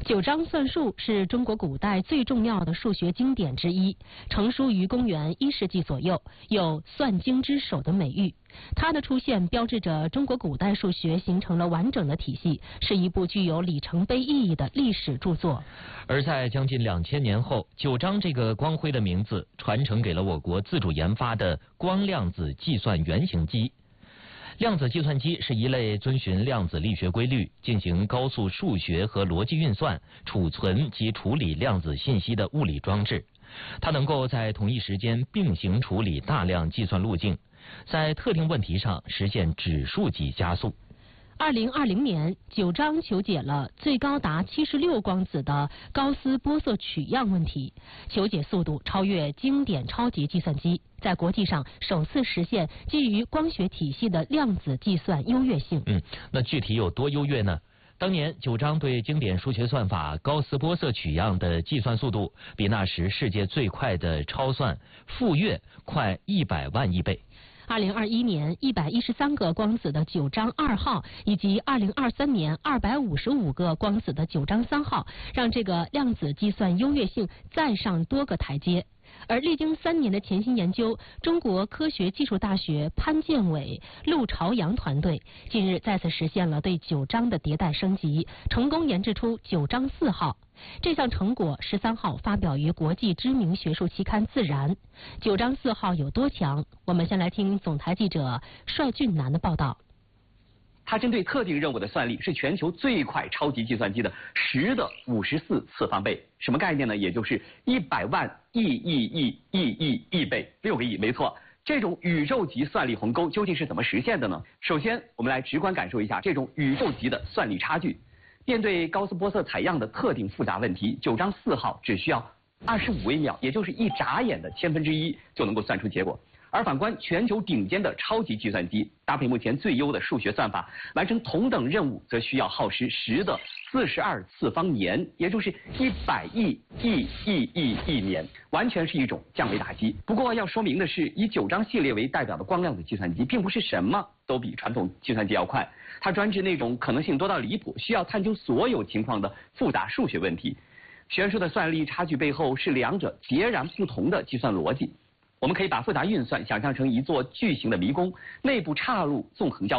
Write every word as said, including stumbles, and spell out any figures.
九章算术是中国古代最重要的数学经典之一，成书于公元一世纪左右，有算经之首的美誉。它的出现标志着中国古代数学形成了完整的体系，是一部具有里程碑意义的历史著作。 而在将近两千年后，九章这个光辉的名字传承给了我国自主研发的光量子计算原型机。量子计算机是一类遵循量子力学规律进行高速数学和逻辑运算、储存及处理量子信息的物理装置。它能够在同一时间并行处理大量计算路径，在特定问题上实现指数级加速。 二零二零年，九章求解了最高达七十六光子的高斯玻色取样问题，求解速度超越经典超级计算机，在国际上首次实现基于光学体系的量子计算优越性。 嗯，那具体有多优越呢？当年九章对经典数学算法高斯玻色取样的计算速度，比那时世界最快的超算傅说快一百万亿倍。 二零二一年一百一十三个光子的九章二号，以及二零二三年二百五十五个光子的九章三号，让这个量子计算优越性再上多个台阶。而历经三年的潜心研究，中国科学技术大学潘建伟、陆朝阳团队近日再次实现了对九章的迭代升级，成功研制出九章四号。这项成果十三号发表于国际知名学术期刊《自然》。九章四号有多强？我们先来听总台记者帅俊南的报道。 它针对特定任务的算力是全球最快超级计算机的十的五十四次方倍。什么概念呢？也就是一百万亿亿亿亿亿亿倍，六个亿，没错。这种宇宙级算力鸿沟究竟是怎么实现的呢？首先，我们来直观感受一下这种宇宙级的算力差距。面对高斯玻色采样的特定复杂问题，九章四号只需要二十五微秒，也就是一眨眼的千分之一就能够算出结果。而反观全球顶尖的超级计算机，搭配目前最优的数学算法，完成同等任务则需要耗时十的四十二次方年，也就是一百亿亿亿亿亿年，完全是一种降维打击。不过要说明的是，以九章系列为代表的光量子计算机，并不是什么都比传统计算机要快，它专治那种可能性多到离谱、需要探究所有情况的复杂数学问题。悬殊的算力差距背后是两者截然不同的计算逻辑。我们可以把复杂运算想象成一座巨型的迷宫，内部岔路纵横交